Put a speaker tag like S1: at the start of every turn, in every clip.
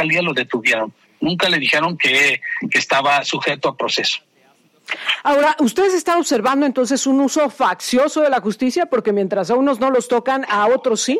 S1: fiscalía lo detuvieron. Nunca le dijeron que estaba sujeto a proceso.
S2: Ahora, ¿ustedes están observando entonces un uso faccioso de la justicia? Porque mientras a unos no los tocan, a otros sí.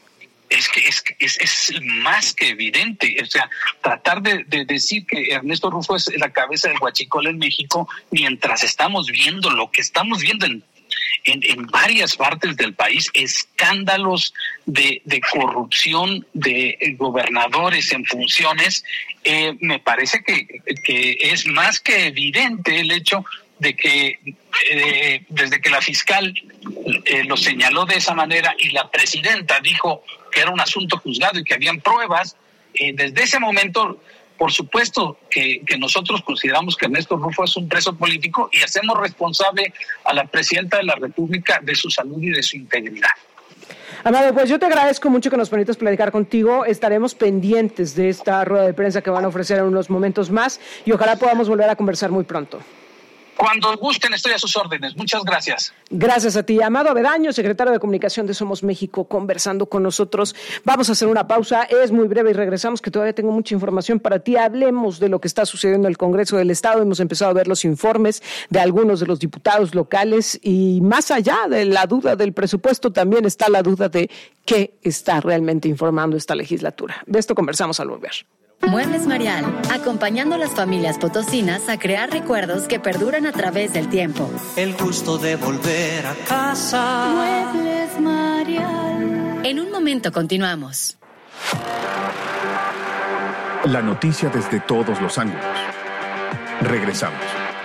S1: Es más que evidente. O sea, tratar de decir que Ernesto Rufo es la cabeza del huachicol en México, mientras estamos viendo lo que estamos viendo en varias partes del país, escándalos de corrupción de gobernadores en funciones, me parece que es más que evidente el hecho de que desde que la fiscal lo señaló de esa manera y la presidenta dijo que era un asunto juzgado y que habían pruebas, desde ese momento, por supuesto que nosotros consideramos que Ernesto Rufo es un preso político y hacemos responsable a la presidenta de la República de su salud y de su integridad.
S2: Amado, pues yo te agradezco mucho que nos permitas platicar contigo. Estaremos pendientes de esta rueda de prensa que van a ofrecer en unos momentos más y ojalá podamos volver a conversar muy pronto.
S1: Cuando gusten, estoy a sus órdenes. Muchas gracias.
S2: Gracias a ti. Amado Avedaño, secretario de Comunicación de Somos México, conversando con nosotros. Vamos a hacer una pausa, es muy breve y regresamos, que todavía tengo mucha información para ti. Hablemos de lo que está sucediendo en el Congreso del Estado. Hemos empezado a ver los informes de algunos de los diputados locales y más allá de la duda del presupuesto, también está la duda de qué está realmente informando esta legislatura. De esto conversamos al volver.
S3: Muebles Marial, acompañando a las familias potosinas a crear recuerdos que perduran a través del tiempo.
S4: El gusto de volver a casa.
S3: Muebles Marial. En un momento continuamos.
S5: La noticia desde todos los ángulos. Regresamos.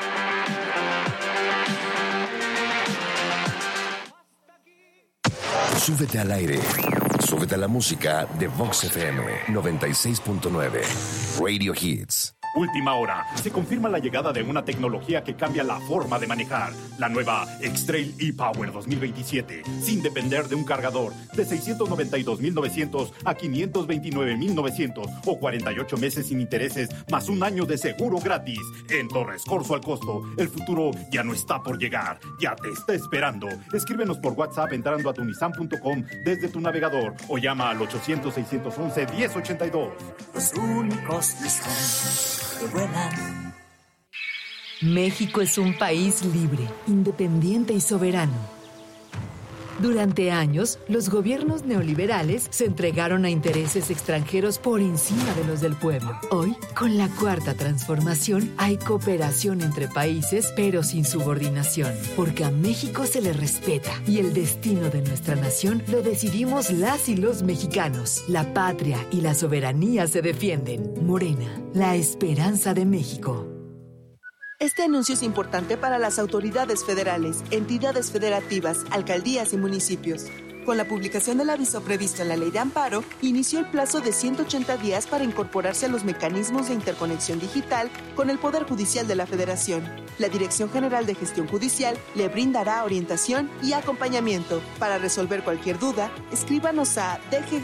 S6: Súbete al aire. Súbete a la música de Vox FM 96.9. Radio Hits.
S7: Última hora. Se confirma la llegada de una tecnología que cambia la forma de manejar. La nueva X-Trail e-Power 2027. Sin depender de un cargador. De 692,900 a 529,900. O 48 meses sin intereses, más un año de seguro gratis. En Torres Corso al costo. El futuro ya no está por llegar. Ya te está esperando. Escríbenos por WhatsApp entrando a tunisan.com desde tu navegador. O llama al 800-611-1082.
S4: Los únicos Nissan que vuelan.
S8: México es un país libre, independiente y soberano. Durante años, los gobiernos neoliberales se entregaron a intereses extranjeros por encima de los del pueblo. Hoy, con la Cuarta Transformación, hay cooperación entre países, pero sin subordinación, porque a México se le respeta y el destino de nuestra nación lo decidimos las y los mexicanos. La patria y la soberanía se defienden. Morena, la esperanza de México.
S9: Este anuncio es importante para las autoridades federales, entidades federativas, alcaldías y municipios. Con la publicación del aviso previsto en la Ley de Amparo, inició el plazo de 180 días para incorporarse a los mecanismos de interconexión digital con el Poder Judicial de la Federación. La Dirección General de Gestión Judicial le brindará orientación y acompañamiento. Para resolver cualquier duda, escríbanos a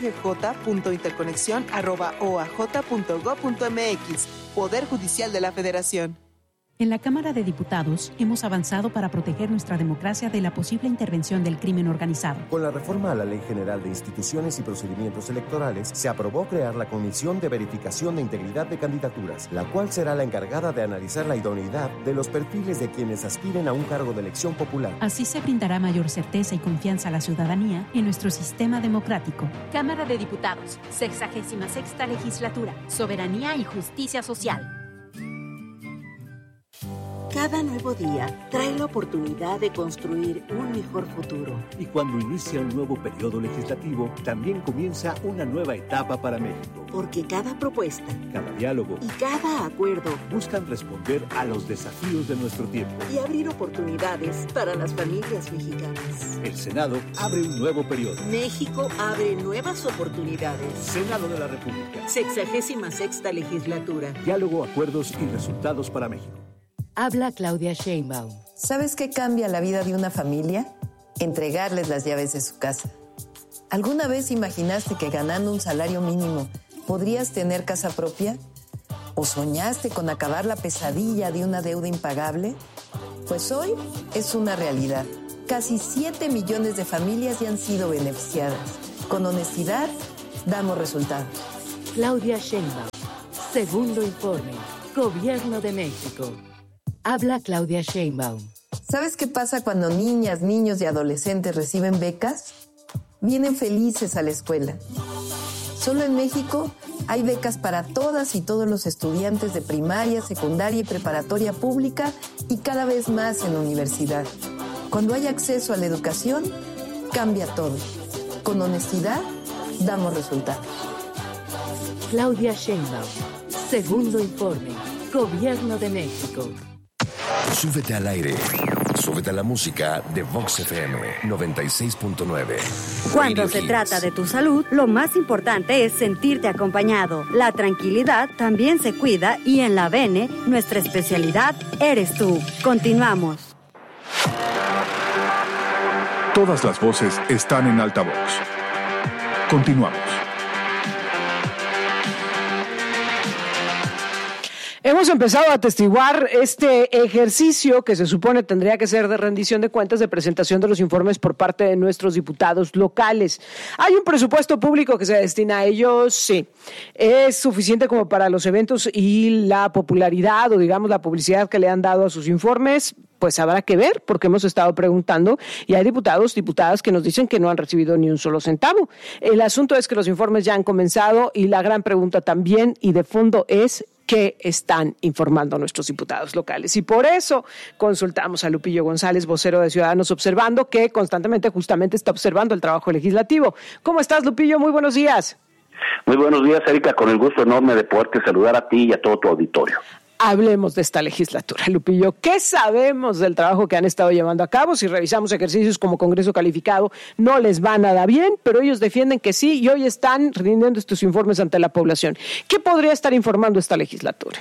S9: dggj.interconexión@oaj.gov.mx. Poder Judicial de la Federación.
S10: En la Cámara de Diputados hemos avanzado para proteger nuestra democracia de la posible intervención del crimen organizado.
S11: Con la reforma a la Ley General de Instituciones y Procedimientos Electorales, se aprobó crear la Comisión de Verificación de Integridad de Candidaturas, la cual será la encargada de analizar la idoneidad de los perfiles de quienes aspiren a un cargo de elección popular.
S10: Así se brindará mayor certeza y confianza a la ciudadanía en nuestro sistema democrático.
S12: Cámara de Diputados, 66ª Legislatura, Soberanía y Justicia Social.
S13: Cada nuevo día trae la oportunidad de construir un mejor futuro.
S14: Y cuando inicia un nuevo periodo legislativo, también comienza una nueva etapa para México.
S13: Porque cada propuesta,
S14: cada diálogo
S13: y cada acuerdo
S14: buscan responder a los desafíos de nuestro tiempo
S13: y abrir oportunidades para las familias mexicanas.
S14: El Senado abre un nuevo periodo.
S13: México abre nuevas oportunidades.
S14: Senado de la República.
S13: 66ª Legislatura.
S14: Diálogo, acuerdos y resultados para México.
S8: Habla Claudia Sheinbaum.
S15: ¿Sabes qué cambia la vida de una familia? Entregarles las llaves de su casa. ¿Alguna vez imaginaste que ganando un salario mínimo podrías tener casa propia? ¿O soñaste con acabar la pesadilla de una deuda impagable? Pues hoy es una realidad. Casi 7 millones de familias ya han sido beneficiadas. Con honestidad, damos resultados.
S8: Claudia Sheinbaum. Segundo informe. Gobierno de México. Habla Claudia Sheinbaum.
S15: ¿Sabes qué pasa cuando niñas, niños y adolescentes reciben becas? Vienen felices a la escuela. Solo en México hay becas para todas y todos los estudiantes de primaria, secundaria y preparatoria pública y cada vez más en la universidad. Cuando hay acceso a la educación, cambia todo. Con honestidad, damos resultados.
S8: Claudia Sheinbaum. Segundo informe. Gobierno de México.
S6: Súbete al aire. Súbete a la música de Vox FM 96.9.
S16: Cuando se trata de tu salud, lo más importante es sentirte acompañado. La tranquilidad también se cuida y en la Bene, nuestra especialidad eres tú. Continuamos.
S5: Todas las voces están en altavoz. Continuamos.
S2: Hemos empezado a atestiguar este ejercicio que se supone tendría que ser de rendición de cuentas, de presentación de los informes por parte de nuestros diputados locales. ¿Hay un presupuesto público que se destina a ellos? Sí. ¿Es suficiente como para los eventos y la popularidad o digamos la publicidad que le han dado a sus informes? Pues habrá que ver, porque hemos estado preguntando y hay diputados, diputadas que nos dicen que no han recibido ni un solo centavo. El asunto es que los informes ya han comenzado y la gran pregunta también y de fondo es ¿qué están informando nuestros diputados locales? Y por eso consultamos a Lupillo González, vocero de Ciudadanos Observando, que constantemente justamente está observando el trabajo legislativo. ¿Cómo estás, Lupillo? Muy buenos días.
S17: Muy buenos días, Erika, con el gusto enorme de poderte saludar a ti y a todo tu auditorio.
S2: Hablemos de esta legislatura, Lupillo. ¿Qué sabemos del trabajo que han estado llevando a cabo? Si revisamos ejercicios como Congreso Calificado, no les va nada bien, pero ellos defienden que sí y hoy están rindiendo estos informes ante la población. ¿Qué podría estar informando esta legislatura?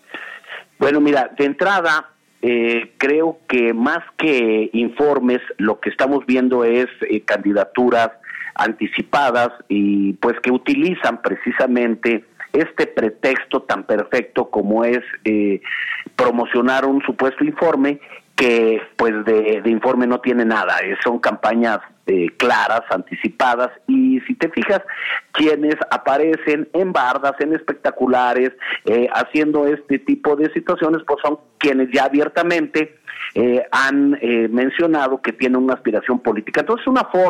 S17: Bueno, mira, de entrada, creo que más que informes, lo que estamos viendo es candidaturas anticipadas y pues que utilizan precisamente este pretexto tan perfecto como es promocionar un supuesto informe que pues de informe no tiene nada, son campañas claras, anticipadas, y si te fijas, quienes aparecen en bardas, en espectaculares, haciendo este tipo de situaciones, pues son quienes ya abiertamente han mencionado que tienen una aspiración política. Entonces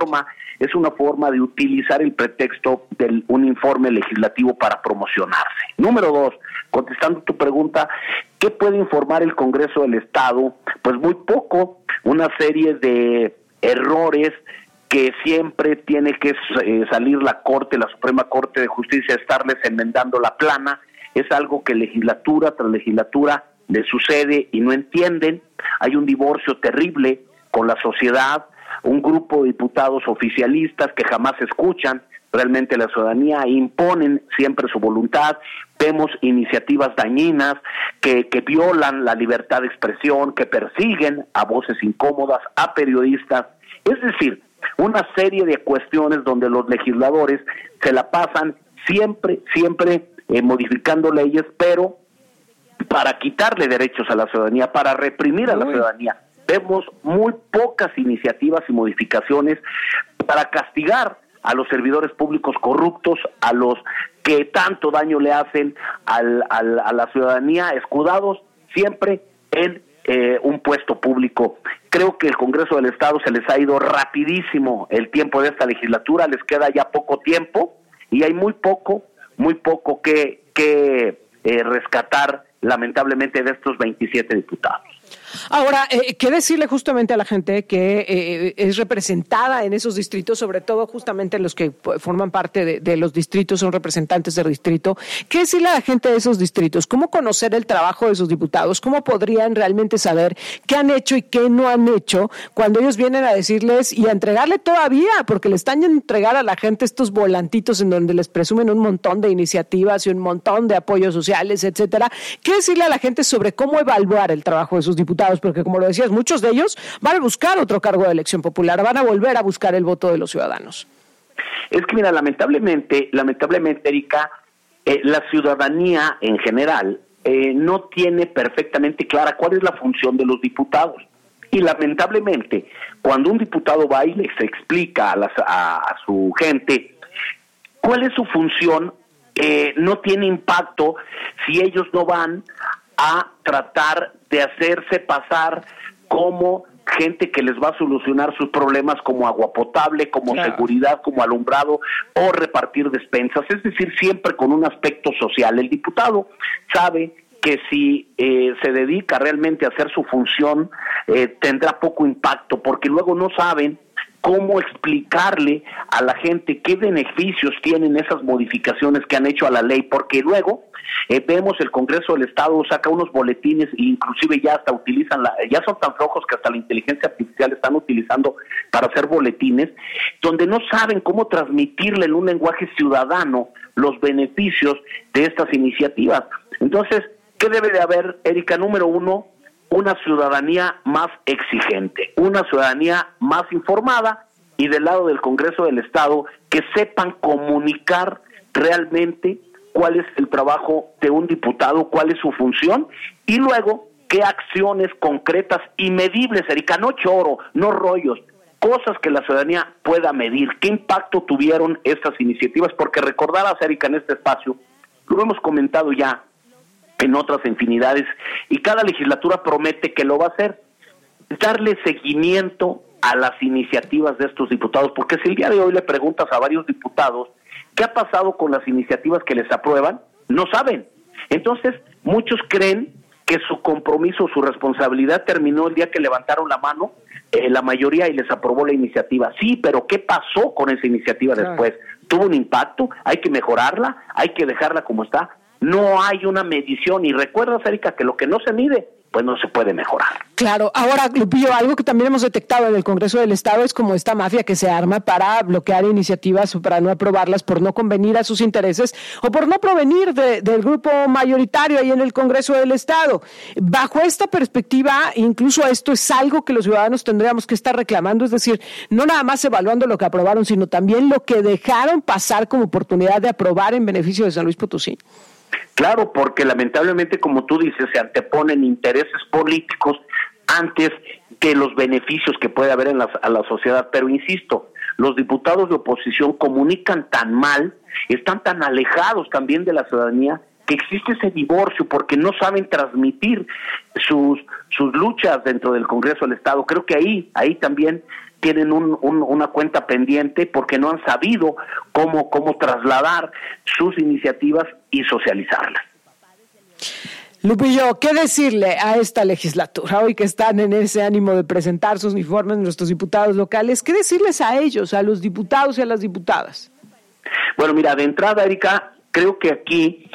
S17: es una forma de utilizar el pretexto de un informe legislativo para promocionarse. Número 2, contestando tu pregunta, ¿qué puede informar el Congreso del Estado? Pues muy poco, una serie de errores que siempre tiene que salir la Suprema Corte de Justicia, estarles enmendando la plana. Es algo que legislatura tras legislatura les sucede y no entienden. Hay un divorcio terrible con la sociedad, un grupo de diputados oficialistas que jamás escuchan realmente a la ciudadanía, imponen siempre su voluntad. Vemos iniciativas dañinas que violan la libertad de expresión, que persiguen a voces incómodas, a periodistas. Es decir, una serie de cuestiones donde los legisladores se la pasan siempre modificando leyes, pero para quitarle derechos a la ciudadanía, para reprimir a la ciudadanía. Vemos muy pocas iniciativas y modificaciones para castigar a los servidores públicos corruptos, a los que tanto daño le hacen a la ciudadanía, escudados siempre en un puesto público. Creo que el Congreso del Estado se les ha ido rapidísimo el tiempo de esta legislatura, les queda ya poco tiempo y hay muy poco que rescatar lamentablemente de estos 27 diputados.
S2: Ahora, ¿qué decirle justamente a la gente que es representada en esos distritos, sobre todo justamente los que forman parte de los distritos, son representantes del distrito? ¿Qué decirle a la gente de esos distritos? ¿Cómo conocer el trabajo de sus diputados? ¿Cómo podrían realmente saber qué han hecho y qué no han hecho cuando ellos vienen a decirles y a entregarle todavía, porque le están a entregar a la gente estos volantitos en donde les presumen un montón de iniciativas y un montón de apoyos sociales, etcétera? ¿Qué decirle a la gente sobre cómo evaluar el trabajo de sus diputados? Porque, como lo decías, muchos de ellos van a buscar otro cargo de elección popular, van a volver a buscar el voto de los ciudadanos.
S17: Es que, mira, lamentablemente, Erika, la ciudadanía en general no tiene perfectamente clara cuál es la función de los diputados. Y lamentablemente, cuando un diputado va y les explica a su gente cuál es su función, no tiene impacto si ellos no van a tratar de hacerse pasar como gente que les va a solucionar sus problemas como agua potable, como seguridad, como alumbrado o repartir despensas, es decir, siempre con un aspecto social. El diputado sabe que si se dedica realmente a hacer su función, tendrá poco impacto, porque luego no saben cómo explicarle a la gente qué beneficios tienen esas modificaciones que han hecho a la ley, porque luego vemos el Congreso del Estado saca unos boletines e inclusive ya hasta utilizan, ya son tan flojos que hasta la inteligencia artificial están utilizando para hacer boletines, donde no saben cómo transmitirle en un lenguaje ciudadano los beneficios de estas iniciativas. Entonces, ¿qué debe de haber, Erika? Número uno, una ciudadanía más exigente, una ciudadanía más informada, y del lado del Congreso del Estado que sepan comunicar realmente cuál es el trabajo de un diputado, cuál es su función, y luego qué acciones concretas y medibles, Erika, no choro, no rollos, cosas que la ciudadanía pueda medir, qué impacto tuvieron estas iniciativas, porque recordarás, Erika, en este espacio, lo hemos comentado ya en otras infinidades, y cada legislatura promete que lo va a hacer, darle seguimiento a las iniciativas de estos diputados, porque si el día de hoy le preguntas a varios diputados qué ha pasado con las iniciativas que les aprueban, no saben. Entonces, muchos creen que su compromiso, su responsabilidad terminó el día que levantaron la mano, la mayoría, y les aprobó la iniciativa. Sí, pero ¿qué pasó con esa iniciativa después? ¿Tuvo un impacto? ¿Hay que mejorarla? ¿Hay que dejarla como está? No hay una medición, y recuerda, Erika, que lo que no se mide, pues no se puede mejorar.
S2: Claro. Ahora, Lupillo, algo que también hemos detectado en el Congreso del Estado es como esta mafia que se arma para bloquear iniciativas o para no aprobarlas por no convenir a sus intereses o por no provenir del grupo mayoritario ahí en el Congreso del Estado. Bajo esta perspectiva, incluso esto es algo que los ciudadanos tendríamos que estar reclamando, es decir, no nada más evaluando lo que aprobaron, sino también lo que dejaron pasar como oportunidad de aprobar en beneficio de San Luis Potosí.
S17: Claro, porque lamentablemente, como tú dices, se anteponen intereses políticos antes que los beneficios que puede haber a la sociedad. Pero insisto, los diputados de oposición comunican tan mal, están tan alejados también de la ciudadanía, que existe ese divorcio porque no saben transmitir sus luchas dentro del Congreso del Estado. Creo que ahí también tienen una cuenta pendiente porque no han sabido cómo trasladar sus iniciativas y socializarlas.
S2: Lupillo, ¿qué decirle a esta legislatura hoy que están en ese ánimo de presentar sus informes nuestros diputados locales? ¿Qué decirles a ellos, a los diputados y a las diputadas?
S17: Bueno, mira, de entrada, Erika, creo que aquí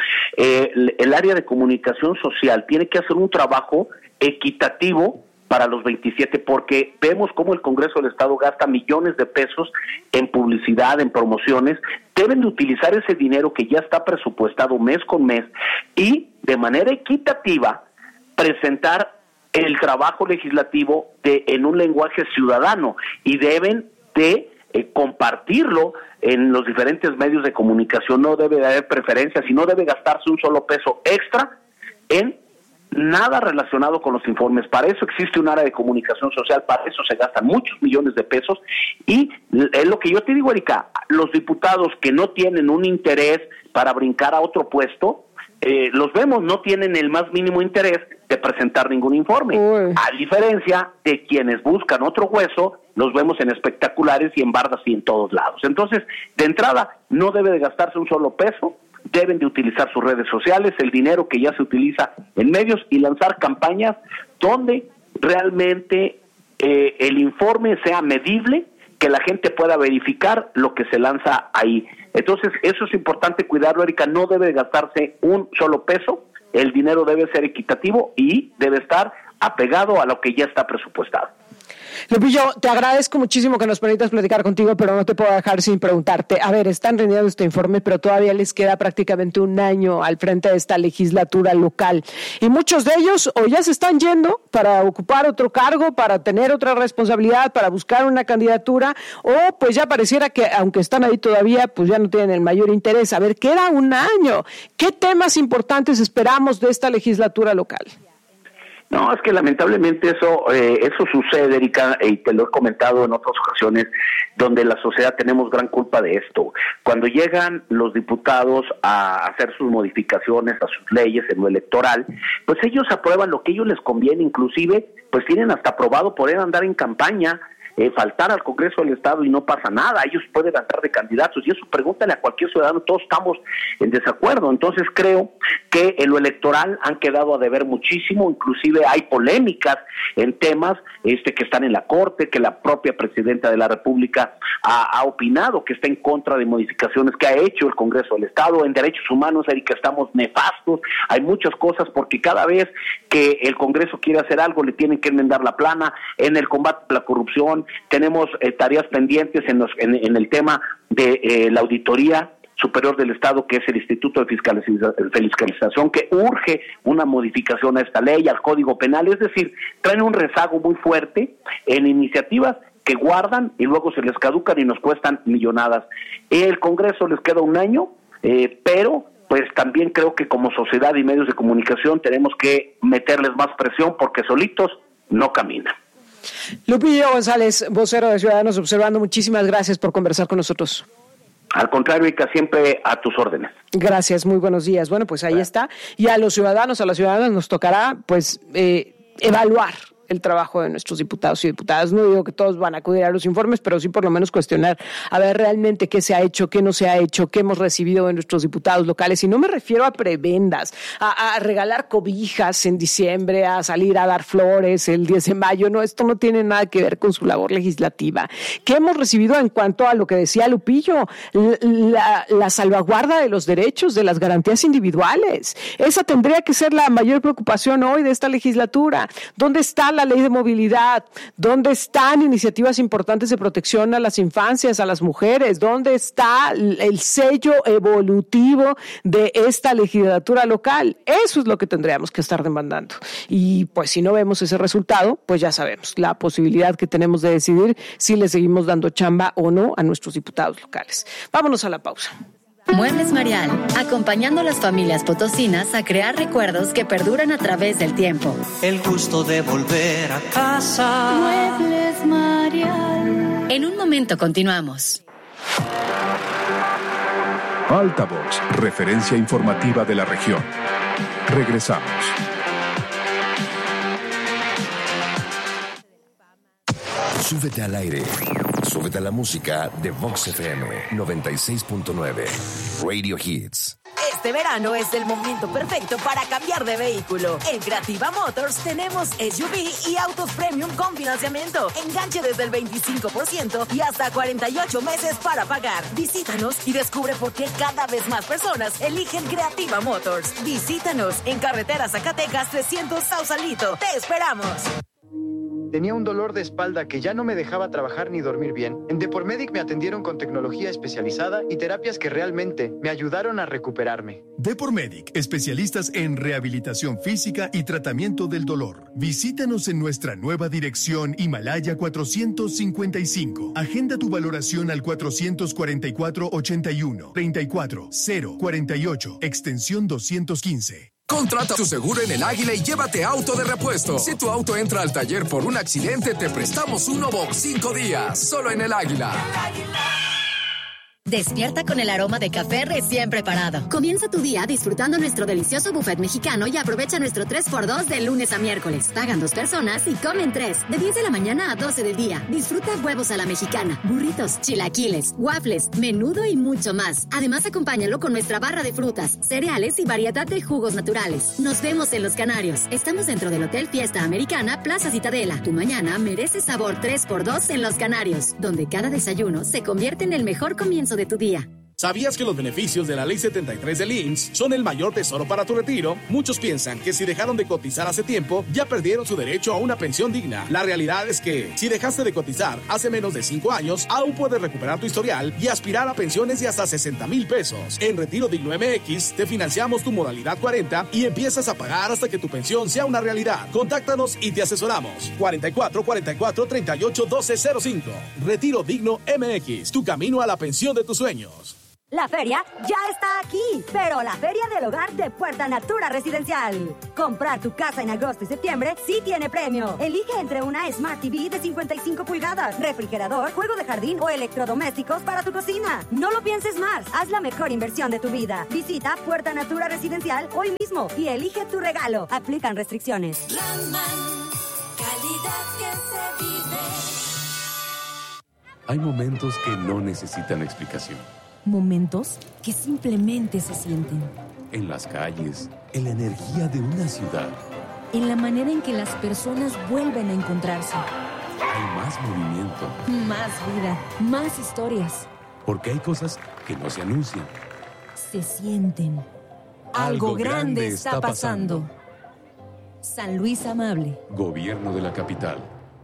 S17: el área de comunicación social tiene que hacer un trabajo equitativo para los 27, porque vemos cómo el Congreso del Estado gasta millones de pesos en publicidad, en promociones. Deben de utilizar ese dinero que ya está presupuestado mes con mes y de manera equitativa presentar el trabajo legislativo en un lenguaje ciudadano, y deben de compartirlo en los diferentes medios de comunicación. No debe de haber preferencias y no debe gastarse un solo peso extra en nada relacionado con los informes. Para eso existe un área de comunicación social, para eso se gastan muchos millones de pesos, y es lo que yo te digo, Erika, los diputados que no tienen un interés para brincar a otro puesto, los vemos, no tienen el más mínimo interés de presentar ningún informe, a diferencia de quienes buscan otro hueso, los vemos en espectaculares y en bardas y en todos lados. Entonces, de entrada, no debe de gastarse un solo peso, deben de utilizar sus redes sociales, el dinero que ya se utiliza en medios, y lanzar campañas donde realmente el informe sea medible, que la gente pueda verificar lo que se lanza ahí. Entonces, eso es importante cuidarlo, Erika, no debe de gastarse un solo peso, el dinero debe ser equitativo y debe estar apegado a lo que ya está presupuestado.
S2: Lupillo, te agradezco muchísimo que nos permitas platicar contigo, pero no te puedo dejar sin preguntarte. A ver, están rindiendo este informe, pero todavía les queda prácticamente un año al frente de esta legislatura local. Y muchos de ellos o ya se están yendo para ocupar otro cargo, para tener otra responsabilidad, para buscar una candidatura, o pues ya pareciera que, aunque están ahí todavía, pues ya no tienen el mayor interés. A ver, queda un año. ¿Qué temas importantes esperamos de esta legislatura local?
S17: No, es que lamentablemente eso sucede, Erika, y te lo he comentado en otras ocasiones, donde la sociedad tenemos gran culpa de esto. Cuando llegan los diputados a hacer sus modificaciones a sus leyes en lo electoral, pues ellos aprueban lo que a ellos les conviene, inclusive pues tienen hasta aprobado poder andar en campaña, faltar al Congreso del Estado y no pasa nada, ellos pueden andar de candidatos, y eso pregúntale a cualquier ciudadano, todos estamos en desacuerdo. Entonces creo que en lo electoral han quedado a deber muchísimo, inclusive hay polémicas en temas que están en la Corte, que la propia Presidenta de la República ha opinado que está en contra de modificaciones que ha hecho el Congreso del Estado. En derechos humanos, Erika, estamos nefastos, hay muchas cosas, porque cada vez que el Congreso quiere hacer algo le tienen que enmendar la plana. En el combate a la corrupción tenemos tareas pendientes en el tema de la Auditoría Superior del Estado, que es el Instituto de Fiscalización, que urge una modificación a esta ley, al Código Penal. Es decir, traen un rezago muy fuerte en iniciativas que guardan y luego se les caducan y nos cuestan millonadas. El Congreso les queda un año, pero pues también creo que como sociedad y medios de comunicación tenemos que meterles más presión, porque solitos no caminan.
S2: Lupillo González, vocero de Ciudadanos Observando, muchísimas gracias por conversar con nosotros.
S17: Al contrario, Erika, siempre a tus órdenes.
S2: Gracias, muy buenos días. Bueno, pues ahí está. Y a los ciudadanos, a las ciudadanas nos tocará pues evaluar el trabajo de nuestros diputados y diputadas. No digo que todos van a acudir a los informes, pero sí por lo menos cuestionar a ver realmente qué se ha hecho, qué no se ha hecho, qué hemos recibido de nuestros diputados locales. Y no me refiero a prebendas, a regalar cobijas en diciembre, a salir a dar flores el 10 de mayo. No, esto no tiene nada que ver con su labor legislativa. ¿Qué hemos recibido en cuanto a lo que decía Lupillo? La salvaguarda de los derechos, de las garantías individuales. Esa tendría que ser la mayor preocupación hoy de esta legislatura. ¿Dónde está la ley de movilidad? ¿Dónde están iniciativas importantes de protección a las infancias, a las mujeres? ¿Dónde está el sello evolutivo de esta legislatura local? Eso es lo que tendríamos que estar demandando. Y pues si no vemos ese resultado, pues ya sabemos la posibilidad que tenemos de decidir si le seguimos dando chamba o no a nuestros diputados locales. Vámonos a la pausa.
S3: Muebles Marial, acompañando a las familias potosinas a crear recuerdos que perduran a través del tiempo.
S4: El gusto de volver a casa.
S3: Muebles Marial. En un momento continuamos.
S5: Altavoz, referencia informativa de la región. Regresamos.
S6: Súbete al aire. Súbete a la música de Vox FM 96.9. Radio Hits.
S18: Este verano es el momento perfecto para cambiar de vehículo. En Creativa Motors tenemos SUV y autos premium con financiamiento. Enganche desde el 25% y hasta 48 meses para pagar. Visítanos y descubre por qué cada vez más personas eligen Creativa Motors. Visítanos en Carretera Zacatecas 300 Sausalito. ¡Te esperamos!
S19: Tenía un dolor de espalda que ya no me dejaba trabajar ni dormir bien. En Depormedic me atendieron con tecnología especializada y terapias que realmente me ayudaron a recuperarme.
S20: Depormedic, especialistas en rehabilitación física y tratamiento del dolor. Visítanos en nuestra nueva dirección Himalaya 455. Agenda tu valoración al 444-81-34-048, extensión 215.
S21: Contrata tu seguro en El Águila y llévate auto de repuesto. Si tu auto entra al taller por un accidente, te prestamos uno por 5 días. Solo en El Águila.
S3: Despierta con el aroma de café recién preparado. Comienza tu día disfrutando nuestro delicioso buffet mexicano y aprovecha nuestro 3x2 de lunes a miércoles. Pagan 2 personas y comen 3. De 10 de la mañana a 12 del día. Disfruta huevos a la mexicana, burritos, chilaquiles, waffles, menudo y mucho más. Además, acompáñalo con nuestra barra de frutas, cereales y variedad de jugos naturales. Nos vemos en Los Canarios. Estamos dentro del Hotel Fiesta Americana, Plaza Citadela. Tu mañana merece sabor 3x2 en Los Canarios, donde cada desayuno se convierte en el mejor comienzo de tu día.
S22: ¿Sabías que los beneficios de la Ley 73 del IMSS son el mayor tesoro para tu retiro? Muchos piensan que si dejaron de cotizar hace tiempo, ya perdieron su derecho a una pensión digna. La realidad es que, si dejaste de cotizar hace menos de 5 años, aún puedes recuperar tu historial y aspirar a pensiones de hasta 60,000 pesos. En Retiro Digno MX, te financiamos tu modalidad 40 y empiezas a pagar hasta que tu pensión sea una realidad. Contáctanos y te asesoramos. 44-44-38-1205. Retiro Digno MX, tu camino a la pensión de tus sueños.
S16: La feria ya está aquí, pero la Feria del Hogar de Puerta Natura Residencial. Comprar tu casa en agosto y septiembre sí tiene premio. Elige entre una Smart TV de 55 pulgadas, refrigerador, juego de jardín o electrodomésticos para tu cocina. No lo pienses más, haz la mejor inversión de tu vida. Visita Puerta Natura Residencial hoy mismo y elige tu regalo. Aplican restricciones.
S1: Landman, calidad que se vive.
S7: Hay momentos que no necesitan explicación.
S23: Momentos que simplemente se sienten.
S7: En las calles, en la energía de una ciudad.
S23: En la manera en que las personas vuelven a encontrarse.
S7: Hay más movimiento.
S23: Más vida, más historias.
S7: Porque hay cosas que no se anuncian.
S23: Se sienten. Algo grande está pasando. San Luis Amable.
S7: Gobierno de la capital.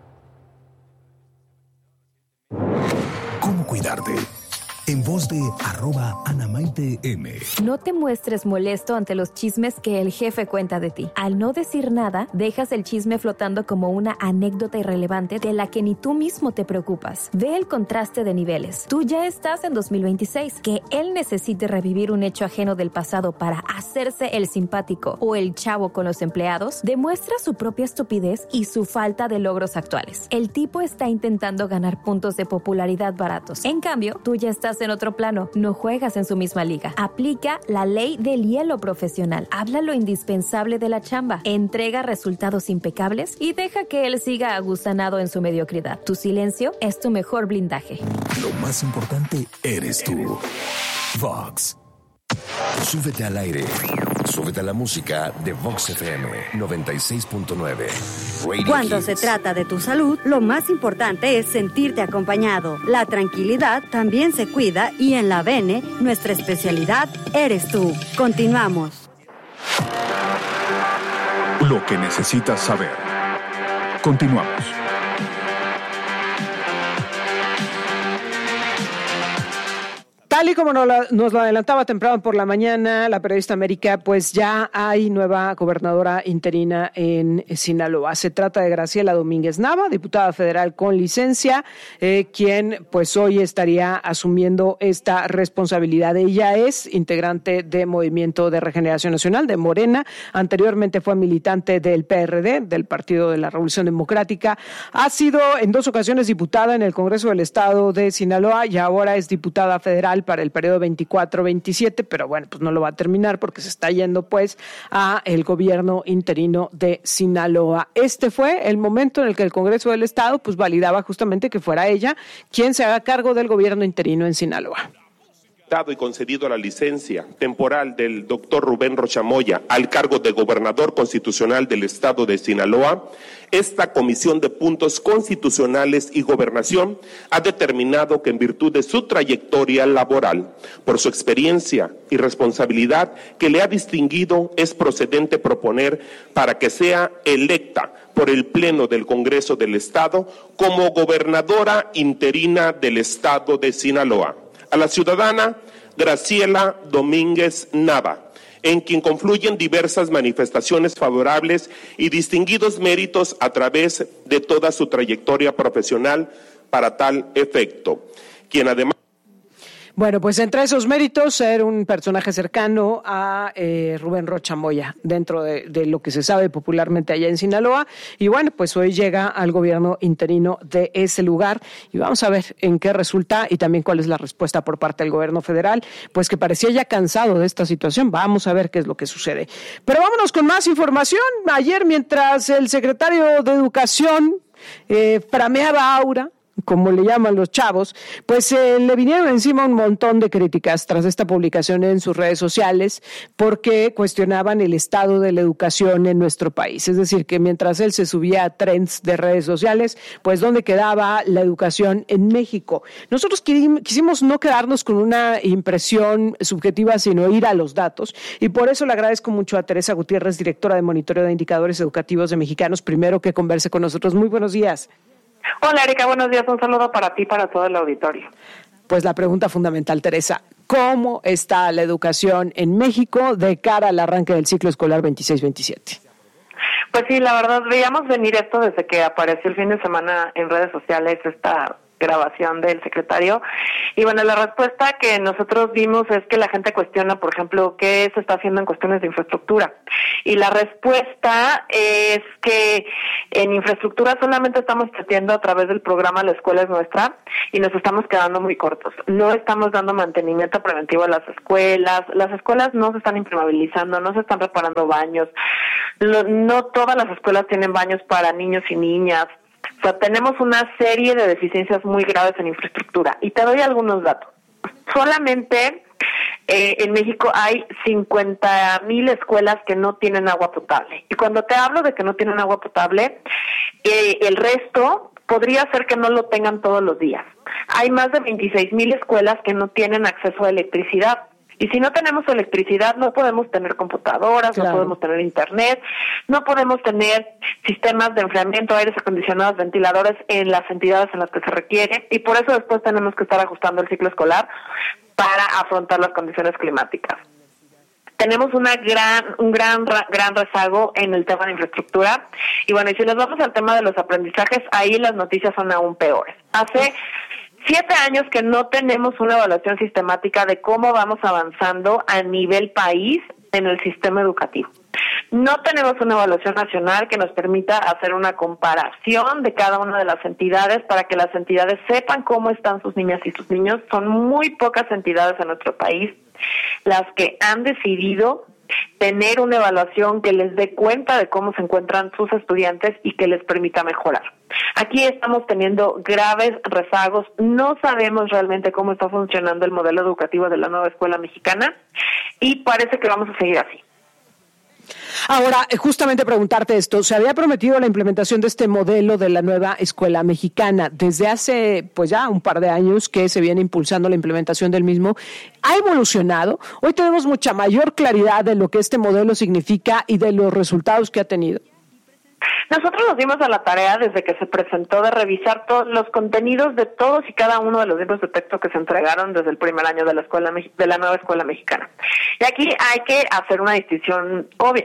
S24: ¿Cómo cuidarte? En voz de @AnamaiteM.
S25: No te muestres molesto ante los chismes que el jefe cuenta de ti. Al no decir nada, dejas el chisme flotando como una anécdota irrelevante de la que ni tú mismo te preocupas. Ve el contraste de niveles. Tú ya estás en 2026. Que él necesite revivir un hecho ajeno del pasado para hacerse el simpático o el chavo con los empleados, demuestra su propia estupidez y su falta de logros actuales. El tipo está intentando ganar puntos de popularidad baratos. En cambio, tú ya estás en otro plano, no juegas en su misma liga. Aplica la ley del hielo profesional. Habla lo indispensable de la chamba, entrega resultados impecables y deja que él siga agusanado en su mediocridad. Tu silencio es tu mejor blindaje.
S24: Lo más importante eres tú. Vox.
S6: Súbete al aire. Súbete a la música de Vox FM 96.9.
S16: Cuando
S6: Hits.
S16: se trata de tu salud, lo más importante es sentirte acompañado. La tranquilidad también se cuida y en la Bene, nuestra especialidad eres tú. Continuamos.
S5: Lo que necesitas saber. Continuamos.
S2: Tal y como nos lo adelantaba temprano por la mañana la periodista América, pues ya hay nueva gobernadora interina en Sinaloa. Se trata de Graciela Domínguez Nava, diputada federal con licencia, quien pues hoy estaría asumiendo esta responsabilidad. Ella es integrante de Movimiento de Regeneración Nacional, de Morena. Anteriormente fue militante del PRD, del Partido de la Revolución Democrática. Ha sido en 2 ocasiones diputada en el Congreso del Estado de Sinaloa y ahora es diputada federal para el periodo 24-27, pero bueno, pues no lo va a terminar porque se está yendo pues a el gobierno interino de Sinaloa. Este fue el momento en el que el Congreso del Estado pues validaba justamente que fuera ella quien se haga cargo del gobierno interino en Sinaloa.
S26: Y concedido la licencia temporal del doctor Rubén Rocha Moya al cargo de gobernador constitucional del estado de Sinaloa, esta Comisión de Puntos Constitucionales y Gobernación ha determinado que en virtud de su trayectoria laboral, por su experiencia y responsabilidad que le ha distinguido, es procedente proponer para que sea electa por el Pleno del Congreso del Estado como gobernadora interina del estado de Sinaloa. A la ciudadana Graciela Domínguez Nava, en quien confluyen diversas manifestaciones favorables y distinguidos méritos a través de toda su trayectoria profesional para tal efecto, quien además...
S2: Bueno, pues entre esos méritos, ser un personaje cercano a Rubén Rocha Moya, dentro de lo que se sabe popularmente allá en Sinaloa. Y bueno, pues hoy llega al gobierno interino de ese lugar y vamos a ver en qué resulta y también cuál es la respuesta por parte del gobierno federal, pues que parecía ya cansado de esta situación. Vamos a ver qué es lo que sucede. Pero vámonos con más información. Ayer, mientras el secretario de Educación frameaba aura, como le llaman los chavos, pues le vinieron encima un montón de críticas tras esta publicación en sus redes sociales porque cuestionaban el estado de la educación en nuestro país. Es decir, que mientras él se subía a trends de redes sociales, pues ¿dónde quedaba la educación en México? Nosotros quisimos no quedarnos con una impresión subjetiva, sino ir a los datos, y por eso le agradezco mucho a Teresa Gutiérrez, directora de Monitoreo de Indicadores Educativos de Mexicanos, primero que converse con nosotros. Muy buenos días.
S27: Hola, Erika, buenos días. Un saludo para ti y para todo el auditorio.
S2: Pues la pregunta fundamental, Teresa, ¿cómo está la educación en México de cara al arranque del ciclo escolar 26-27?
S27: Pues sí, la verdad, veíamos venir esto desde que apareció el fin de semana en redes sociales esta grabación del secretario. Y bueno, la respuesta que nosotros vimos es que la gente cuestiona, por ejemplo, qué se está haciendo en cuestiones de infraestructura. Y la respuesta es que en infraestructura solamente estamos metiendo a través del programa La Escuela es Nuestra y nos estamos quedando muy cortos. No estamos dando mantenimiento preventivo a las escuelas no se están impermeabilizando, no se están reparando baños, no todas las escuelas tienen baños para niños y niñas. O sea, tenemos una serie de deficiencias muy graves en infraestructura. Y te doy algunos datos. Solamente en México hay 50,000 escuelas que no tienen agua potable. Y cuando te hablo de que no tienen agua potable, el resto podría ser que no lo tengan todos los días. Hay más de 26,000 escuelas que no tienen acceso a electricidad. Y si no tenemos electricidad, no podemos tener computadoras, claro, no podemos tener internet, no podemos tener sistemas de enfriamiento, aires acondicionados, ventiladores en las entidades en las que se requiere. Y por eso después tenemos que estar ajustando el ciclo escolar para afrontar las condiciones climáticas. Tenemos un gran rezago en el tema de infraestructura. Y bueno, y si nos vamos al tema de los aprendizajes, ahí las noticias son aún peores. Hace 7 años que no tenemos una evaluación sistemática de cómo vamos avanzando a nivel país en el sistema educativo. No tenemos una evaluación nacional que nos permita hacer una comparación de cada una de las entidades para que las entidades sepan cómo están sus niñas y sus niños. Son muy pocas entidades en nuestro país las que han decidido tener una evaluación que les dé cuenta de cómo se encuentran sus estudiantes y que les permita mejorar. Aquí estamos teniendo graves rezagos, no sabemos realmente cómo está funcionando el modelo educativo de la nueva escuela mexicana y parece que vamos a seguir así.
S2: Ahora, justamente preguntarte esto, se había prometido la implementación de este modelo de la nueva escuela mexicana desde hace pues ya un par de años que se viene impulsando la implementación del mismo. ¿Ha evolucionado? Hoy tenemos mucha mayor claridad de lo que este modelo significa y de los resultados que ha tenido.
S27: Nosotros nos dimos a la tarea desde que se presentó de revisar todos los contenidos de todos y cada uno de los libros de texto que se entregaron desde el primer año de la nueva escuela mexicana. Y aquí hay que hacer una distinción obvia.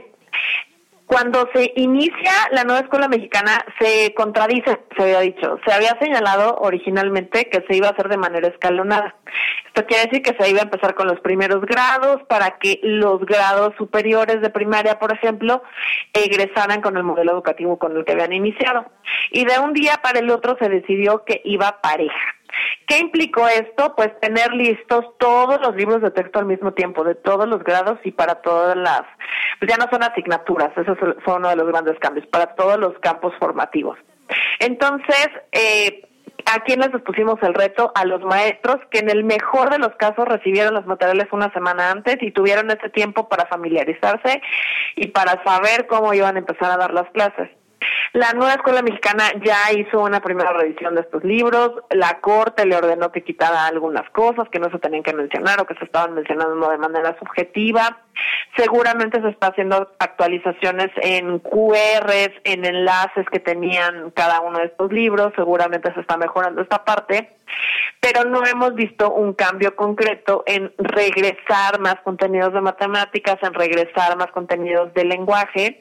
S27: Cuando se inicia la nueva escuela mexicana se contradice, se había dicho, se había señalado originalmente que se iba a hacer de manera escalonada. Esto quiere decir que se iba a empezar con los primeros grados para que los grados superiores de primaria, por ejemplo, egresaran con el modelo educativo con el que habían iniciado. Y de un día para el otro se decidió que iba pareja. ¿Qué implicó esto? Pues tener listos todos los libros de texto al mismo tiempo, de todos los grados y para todas las, pues ya no son asignaturas, eso fue uno de los grandes cambios, para todos los campos formativos. Entonces, ¿a quién les pusimos el reto? A los maestros, que en el mejor de los casos recibieron los materiales una semana antes y tuvieron ese tiempo para familiarizarse y para saber cómo iban a empezar a dar las clases. La nueva escuela mexicana ya hizo una primera revisión de estos libros, la Corte le ordenó que quitara algunas cosas que no se tenían que mencionar o que se estaban mencionando de manera subjetiva. Seguramente se está haciendo actualizaciones en QRs, en enlaces que tenían cada uno de estos libros, seguramente se está mejorando esta parte, pero no hemos visto un cambio concreto en regresar más contenidos de matemáticas, en regresar más contenidos de lenguaje.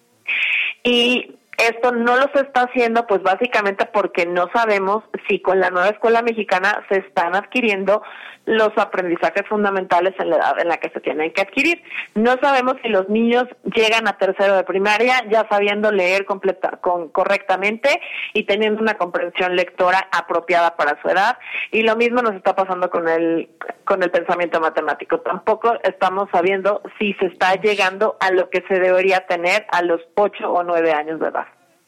S27: Y esto no lo se está haciendo pues básicamente porque no sabemos si con la nueva escuela mexicana se están adquiriendo los aprendizajes fundamentales en la edad en la que se tienen que adquirir. No sabemos si los niños llegan a tercero de primaria ya sabiendo leer correctamente y teniendo una comprensión lectora apropiada para su edad. Y lo mismo nos está pasando con el pensamiento matemático. Tampoco estamos sabiendo si se está llegando a lo que se debería tener a los 8 o 9 años de edad.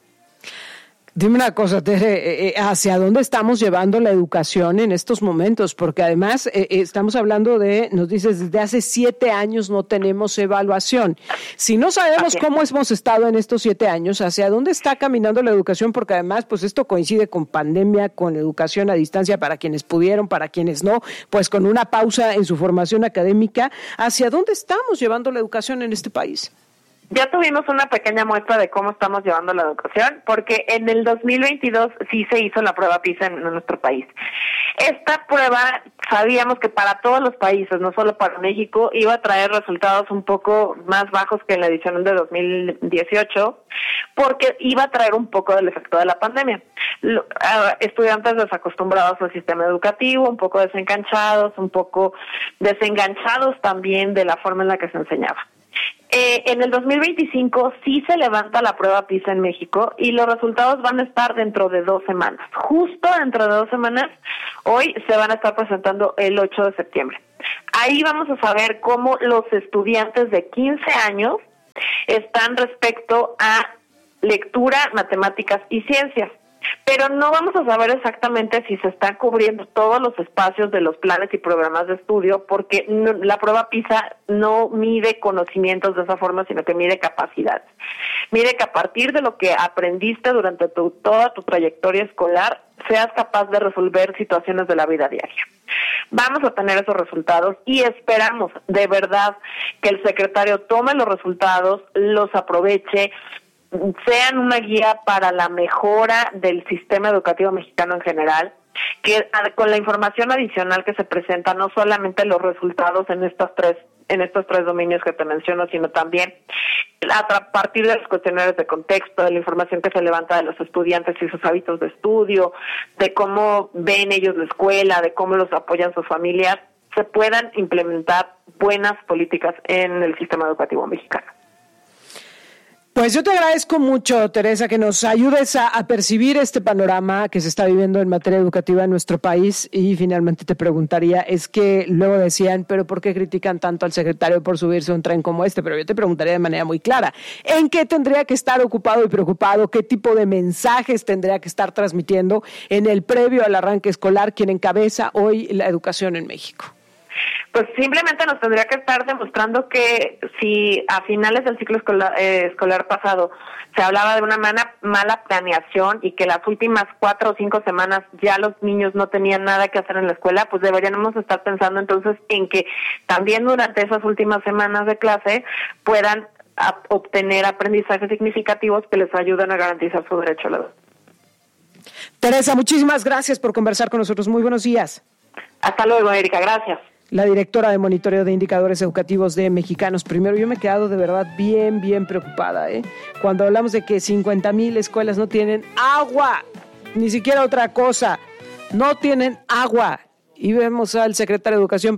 S2: Dime una cosa, Tere, ¿hacia dónde estamos llevando la educación en estos momentos? Porque además estamos hablando nos dices, desde hace 7 años no tenemos evaluación. Si no sabemos cómo hemos estado en estos 7 años, ¿hacia dónde está caminando la educación? Porque además, pues esto coincide con pandemia, con educación a distancia para quienes pudieron, para quienes no, pues con una pausa en su formación académica. ¿Hacia dónde estamos llevando la educación en este país?
S27: Ya tuvimos una pequeña muestra de cómo estamos llevando la educación, porque en el 2022 sí se hizo la prueba PISA en nuestro país. Esta prueba sabíamos que para todos los países, no solo para México, iba a traer resultados un poco más bajos que en la edición de 2018, porque iba a traer un poco del efecto de la pandemia. estudiantes desacostumbrados al sistema educativo, un poco desenganchados también de la forma en la que se enseñaba. En el 2025 sí se levanta la prueba PISA en México y los resultados van a estar dentro de 2 semanas. Justo dentro de 2 semanas, hoy se van a estar presentando el 8 de septiembre. Ahí vamos a saber cómo los estudiantes de 15 años están respecto a lectura, matemáticas y ciencias. Pero no vamos a saber exactamente si se están cubriendo todos los espacios de los planes y programas de estudio, porque la prueba PISA no mide conocimientos de esa forma, sino que mide capacidades. Mide que a partir de lo que aprendiste durante toda tu trayectoria escolar, seas capaz de resolver situaciones de la vida diaria. Vamos a tener esos resultados y esperamos de verdad que el secretario tome los resultados, los aproveche, sean una guía para la mejora del sistema educativo mexicano en general, que con la información adicional que se presenta, no solamente los resultados en estos tres dominios que te menciono, sino también a partir de los cuestionarios de contexto, de la información que se levanta de los estudiantes y sus hábitos de estudio, de cómo ven ellos la escuela, de cómo los apoyan sus familias, se puedan implementar buenas políticas en el sistema educativo mexicano.
S2: Pues yo te agradezco mucho, Teresa, que nos ayudes a percibir este panorama que se está viviendo en materia educativa en nuestro país. Y finalmente te preguntaría, es que luego decían, pero ¿por qué critican tanto al secretario por subirse a un tren como este? Pero yo te preguntaría de manera muy clara, ¿en qué tendría que estar ocupado y preocupado? ¿Qué tipo de mensajes tendría que estar transmitiendo en el previo al arranque escolar quien encabeza hoy la educación en México?
S27: Pues simplemente nos tendría que estar demostrando que si a finales del ciclo escolar pasado se hablaba de una mala planeación y que las últimas 4 o 5 semanas ya los niños no tenían nada que hacer en la escuela, pues deberíamos estar pensando entonces en que también durante esas últimas semanas de clase puedan obtener aprendizajes significativos que les ayuden a garantizar su derecho a la educación.
S2: Teresa, muchísimas gracias por conversar con nosotros. Muy buenos días.
S27: Hasta luego, Erika. Gracias.
S2: La directora de Monitoreo de Indicadores Educativos de Mexicanos Primero. Yo me he quedado de verdad bien preocupada, cuando hablamos de que 50,000 escuelas no tienen agua, ni siquiera otra cosa, no tienen agua. Y vemos al secretario de Educación,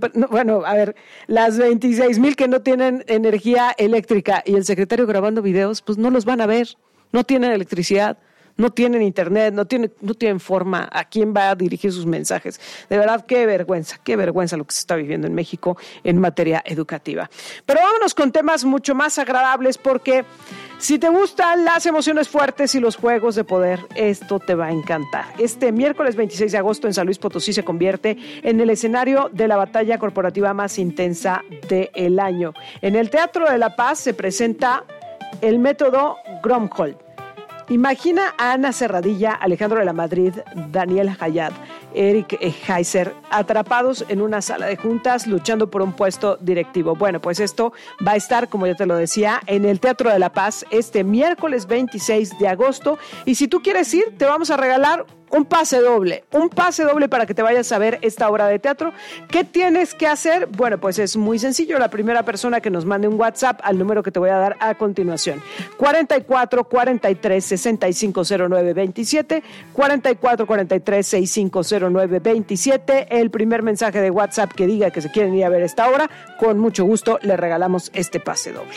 S2: las 26,000 que no tienen energía eléctrica y el secretario grabando videos, pues no los van a ver, no tienen electricidad. No tienen internet, no tienen forma. ¿A quién va a dirigir sus mensajes? De verdad, qué vergüenza lo que se está viviendo en México en materia educativa. Pero vámonos con temas mucho más agradables, porque si te gustan las emociones fuertes y los juegos de poder, esto te va a encantar. Este miércoles 26 de agosto en San Luis Potosí se convierte en el escenario de la batalla corporativa más intensa del año. En el Teatro de la Paz se presenta el método Gromholdt. Imagina a Ana Serradilla, Alejandro de la Madrid, Daniel Hayat, Eric Heiser, atrapados en una sala de juntas luchando por un puesto directivo. Bueno, pues esto va a estar, como ya te lo decía, en el Teatro de la Paz este miércoles 26 de agosto. Y si tú quieres ir, te vamos a regalar un pase doble para que te vayas a ver esta obra de teatro. ¿Qué tienes que hacer? Bueno, pues es muy sencillo. La primera persona que nos mande un WhatsApp al número que te voy a dar a continuación, 44 43 65 09 27, 44 43 65 09 27. El primer mensaje de WhatsApp que diga que se quieren ir a ver esta obra, con mucho gusto le regalamos este pase doble.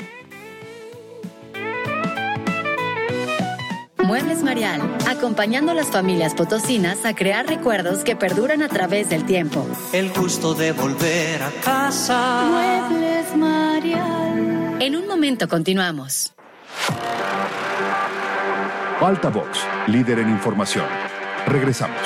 S3: Muebles Marial, acompañando a las familias potosinas a crear recuerdos que perduran a través del tiempo.
S4: El gusto de volver a casa.
S3: Muebles Marial. En un momento continuamos.
S5: Altavox, líder en información. Regresamos.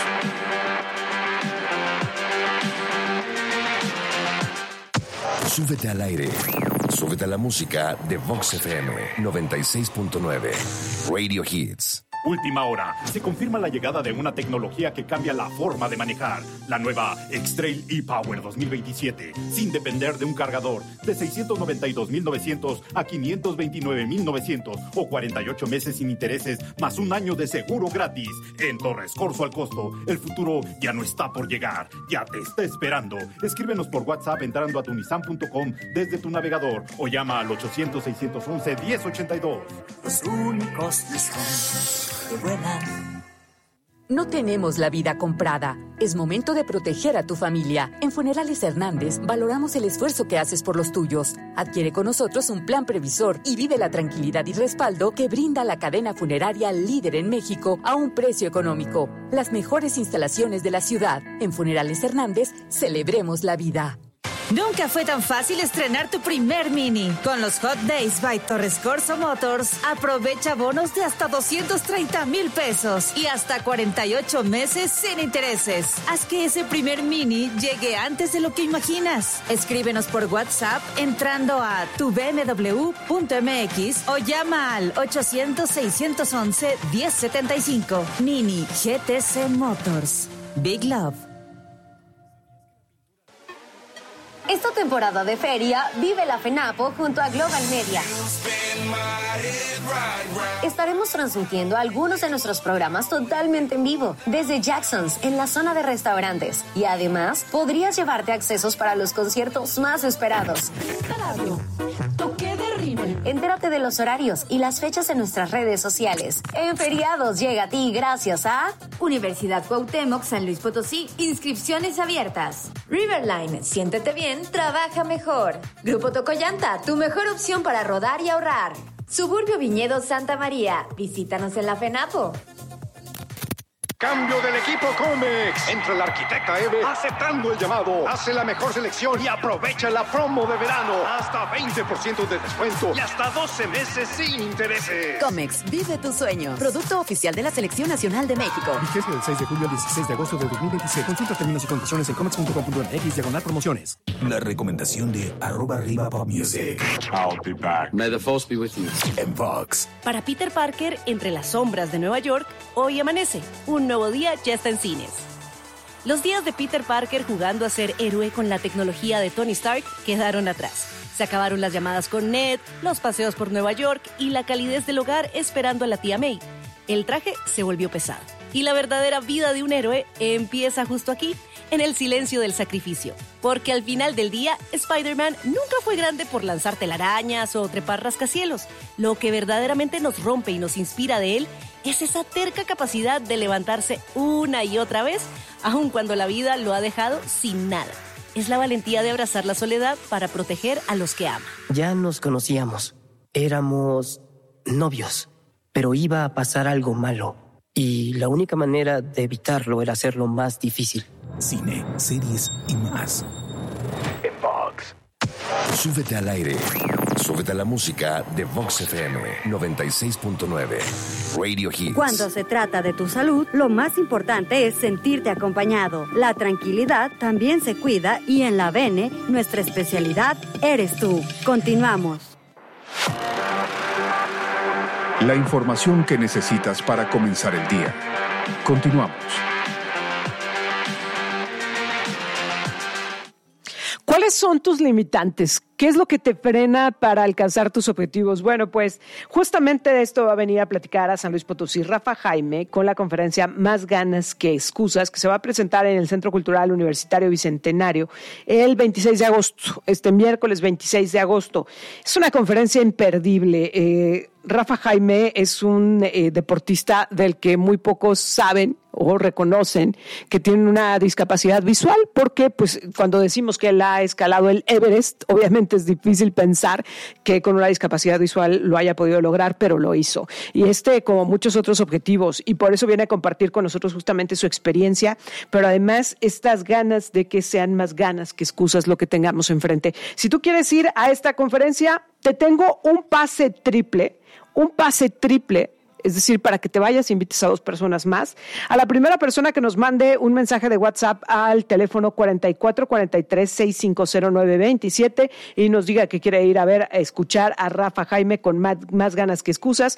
S6: Súbete al aire. Súbete a la música de Vox FM 96.9. Radio Hits.
S9: Última hora. Se confirma la llegada de una tecnología que cambia la forma de manejar. La nueva X-Trail e-Power 2027. Sin depender de un cargador. De 692,900 a 529,900. O 48 meses sin intereses, más un año de seguro gratis. En Torres Corzo al costo. El futuro ya no está por llegar. Ya te está esperando. Escríbenos por WhatsApp entrando a tunisan.com desde tu navegador. O llama al 800-611-1082.
S1: Los únicos Nissan que vuelan.
S8: No tenemos la vida comprada. Es momento de proteger a tu familia. En Funerales Hernández valoramos el esfuerzo que haces por los tuyos. Adquiere con nosotros un plan previsor y vive la tranquilidad y respaldo que brinda la cadena funeraria líder en México a un precio económico. Las mejores instalaciones de la ciudad. En Funerales Hernández, celebremos la vida.
S10: Nunca fue tan fácil estrenar tu primer Mini. Con los Hot Days by Torres Corso Motors, aprovecha bonos de hasta 230,000 pesos y hasta 48 meses sin intereses. Haz que ese primer Mini llegue antes de lo que imaginas. Escríbenos por WhatsApp entrando a tubmw.mx o llama al 800-611-1075. Mini GTC Motors. Big Love.
S3: Esta temporada de feria, vive la FENAPO junto a Global Media. Estaremos transmitiendo algunos de nuestros programas totalmente en vivo, desde Jackson's, en la zona de restaurantes. Y además, podrías llevarte accesos para los conciertos más esperados. Entérate de los horarios y las fechas en nuestras redes sociales. En Feriados llega a ti gracias a
S11: Universidad Cuauhtémoc, San Luis Potosí, inscripciones abiertas.
S3: Riverline, siéntete bien, trabaja mejor. Grupo Tocollanta, tu mejor opción para rodar y ahorrar. Suburbio Viñedo Santa María, visítanos en la FENAPO.
S12: Cambio del equipo Comex. Entra la arquitecta Eve aceptando el llamado. Hace la mejor selección y aprovecha la promo de verano. Hasta 20% de descuento y hasta 12 meses sin intereses.
S18: Comex, vive tu sueño. Producto oficial de la Selección Nacional de México.
S13: Vigencia del 6 de julio al 16 de agosto de 2026. Consulta términos y condiciones en comex.com.mx/promociones.
S24: La recomendación de @RivaPopMusic.
S14: I'll be back.
S24: May the force be with you. En Vox.
S15: Para Peter Parker, Entre las sombras de Nueva York, hoy amanece. Un nuevo día ya está en cines. Los días de Peter Parker jugando a ser héroe con la tecnología de Tony Stark quedaron atrás. Se acabaron las llamadas con Ned, los paseos por Nueva York y la calidez del hogar esperando a la tía May. El traje se volvió pesado. Y la verdadera vida de un héroe empieza justo aquí, en el silencio del sacrificio. Porque al final del día, Spider-Man nunca fue grande por lanzar telarañas o trepar rascacielos. Lo que verdaderamente nos rompe y nos inspira de él es esa terca capacidad de levantarse una y otra vez, aun cuando la vida lo ha dejado sin nada. Es la valentía de abrazar la soledad para proteger a los que ama.
S28: Ya nos conocíamos. Éramos novios. Pero iba a pasar algo malo. Y la única manera de evitarlo era hacerlo más difícil.
S24: Cine, series y más.
S6: En Vox. Súbete al aire. Súbete a la música de Vox FM 96.9. Radio Hits.
S16: Cuando se trata de tu salud, lo más importante es sentirte acompañado. La tranquilidad también se cuida y en la Bene, nuestra especialidad eres tú. Continuamos.
S5: La información que necesitas para comenzar el día. Continuamos.
S2: ¿Cuáles son tus limitantes? ¿Qué es lo que te frena para alcanzar tus objetivos? Bueno, pues justamente de esto va a venir a platicar a San Luis Potosí Rafa Jaime con la conferencia Más ganas que excusas, que se va a presentar en el Centro Cultural Universitario Bicentenario el 26 de agosto, este miércoles 26 de agosto. Es una conferencia imperdible. Rafa Jaime es un deportista del que muy pocos saben o reconocen que tiene una discapacidad visual, porque pues cuando decimos que él ha escalado el Everest, obviamente es difícil pensar que con una discapacidad visual lo haya podido lograr, pero lo hizo. Y como muchos otros objetivos, y por eso viene a compartir con nosotros justamente su experiencia, pero además estas ganas de que sean más ganas que excusas lo que tengamos enfrente. Si tú quieres ir a esta conferencia, te tengo un pase triple, es decir, para que te vayas, invites a 2 personas más. A la primera persona que nos mande un mensaje de WhatsApp al teléfono 4443-650927 y nos diga que quiere ir a escuchar a Rafa Jaime con más ganas que excusas,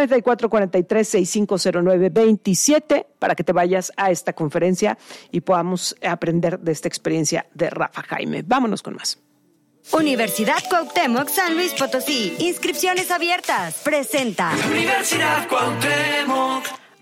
S2: 4443-650927, para que te vayas a esta conferencia y podamos aprender de esta experiencia de Rafa Jaime. Vámonos con más.
S16: Universidad Cuauhtémoc, San Luis Potosí. Inscripciones abiertas. Presenta.
S4: Universidad Cuauhtémoc.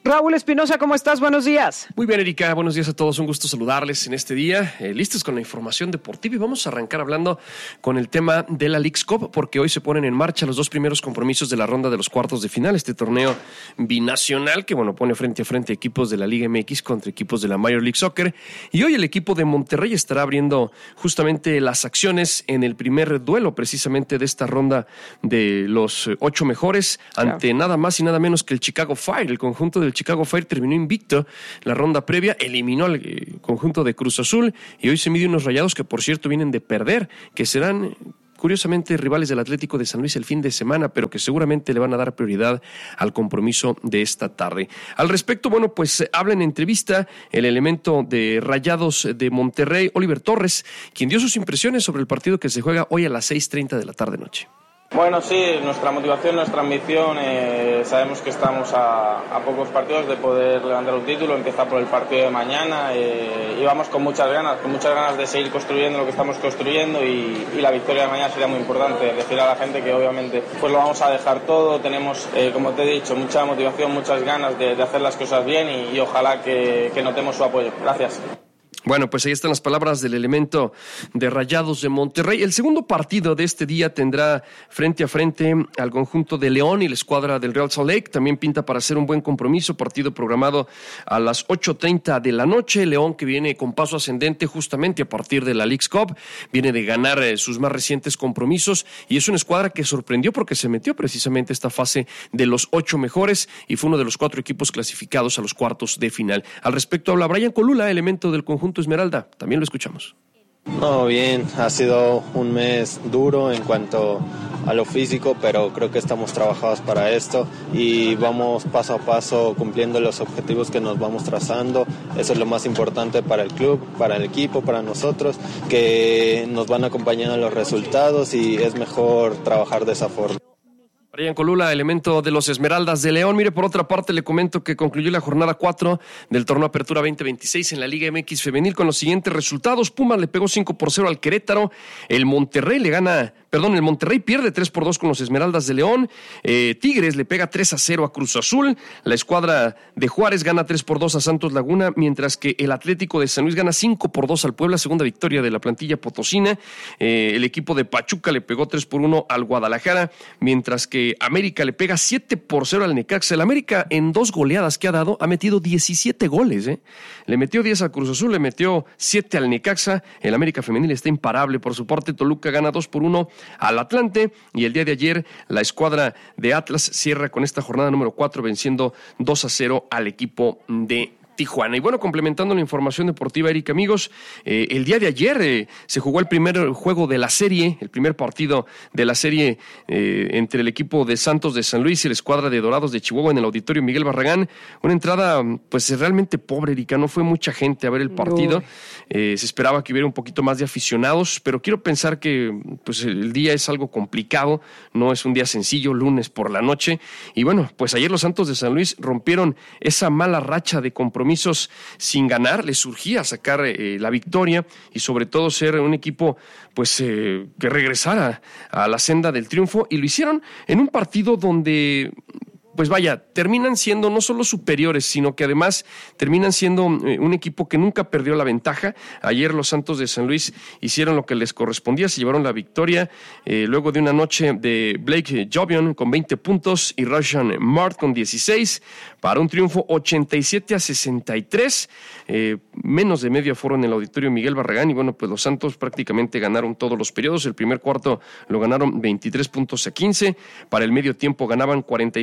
S2: Raúl Espinosa, ¿cómo estás? Buenos días.
S7: Muy bien, Erika. Buenos días a todos. Un gusto saludarles en este día. Listos con la información deportiva y vamos a arrancar hablando con el tema de la Leagues Cup porque hoy se ponen en marcha los dos primeros compromisos de la ronda de los cuartos de final. Este torneo binacional que, pone frente a frente equipos de la Liga MX contra equipos de la Major League Soccer. Y hoy el equipo de Monterrey estará abriendo justamente las acciones en el primer duelo precisamente de esta ronda de los 8 mejores ante nada más y nada menos que el Chicago Fire. El conjunto del Chicago Fire terminó invicto la ronda previa, eliminó al conjunto de Cruz Azul y hoy se mide unos Rayados que por cierto vienen de perder, que serán curiosamente rivales del Atlético de San Luis el fin de semana, pero que seguramente le van a dar prioridad al compromiso de esta tarde. Al respecto, habla en entrevista el elemento de Rayados de Monterrey, Oliver Torres, quien dio sus impresiones sobre el partido que se juega hoy a las 6:30 de la tarde noche.
S14: Bueno, sí, nuestra motivación, nuestra ambición, sabemos que estamos a pocos partidos de poder levantar un título, empieza por el partido de mañana y vamos con muchas ganas de seguir construyendo lo que estamos construyendo y la victoria de mañana sería muy importante, decir a la gente que obviamente pues lo vamos a dejar todo, tenemos, como te he dicho, mucha motivación, muchas ganas de hacer las cosas bien y ojalá que notemos su apoyo. Gracias.
S7: Bueno, pues ahí están las palabras del elemento de Rayados de Monterrey. El segundo partido de este día tendrá frente a frente al conjunto de León y la escuadra del Real Salt Lake. También pinta para ser un buen compromiso, partido programado a las 8:30 de la noche. León que viene con paso ascendente justamente a partir de la Leagues Cup, viene de ganar sus más recientes compromisos y es una escuadra que sorprendió porque se metió precisamente esta fase de los 8 mejores y fue uno de los 4 equipos clasificados a los cuartos de final. Al respecto habla Brian Colula, elemento del conjunto Esmeralda. También lo escuchamos.
S17: No, bien, ha sido un mes duro en cuanto a lo físico, pero creo que estamos trabajados para esto y vamos paso a paso cumpliendo los objetivos que nos vamos trazando. Eso es lo más importante para el club, para el equipo, para nosotros, que nos van acompañando los resultados y es mejor trabajar de esa forma.
S7: Brian Colula, elemento de los Esmeraldas de León. Mire, por otra parte, le comento que concluyó la jornada 4 del torneo Apertura 2026 en la Liga MX Femenil con los siguientes resultados. Pumas le pegó 5-0 al Querétaro. El Monterrey pierde 3-2 con los Esmeraldas de León. Tigres le pega 3-0 a Cruz Azul. La escuadra de Juárez gana 3-2 a Santos Laguna, mientras que el Atlético de San Luis gana 5-2 al Puebla, segunda victoria de la plantilla potosina. El equipo de Pachuca le pegó 3-1 al Guadalajara, mientras que América le pega 7-0 al Necaxa. El América en 2 goleadas que ha dado ha metido 17 goles. Le metió 10 al Cruz Azul, le metió 7 al Necaxa. El América femenil está imparable. Por su parte, Toluca gana 2-1 al Atlante y el día de ayer la escuadra de Atlas cierra con esta jornada número 4 venciendo 2-0 al equipo de Tijuana. Y complementando la información deportiva, Erika, amigos, el día de ayer se jugó el primer juego de la serie, el primer partido de la serie entre el equipo de Santos de San Luis y la escuadra de Dorados de Chihuahua en el Auditorio Miguel Barragán. Una entrada pues realmente pobre, Erika, no fue mucha gente a ver el partido. Se esperaba que hubiera un poquito más de aficionados, pero quiero pensar que pues el día es algo complicado, no es un día sencillo, lunes por la noche. Y pues ayer los Santos de San Luis rompieron esa mala racha de compromisos sin ganar, les surgía sacar la victoria y sobre todo ser un equipo pues que regresara a la senda del triunfo y lo hicieron en un partido donde terminan siendo no solo superiores, sino que además terminan siendo un equipo que nunca perdió la ventaja. Ayer los Santos de San Luis hicieron lo que les correspondía, se llevaron la victoria luego de una noche de Blake Jovion con 20 puntos y Roshan Mart con 16 para un triunfo 87-63, menos de medio aforo en el Auditorio Miguel Barragán y pues los Santos prácticamente ganaron todos los periodos. El primer cuarto lo ganaron 23-15, para el medio tiempo ganaban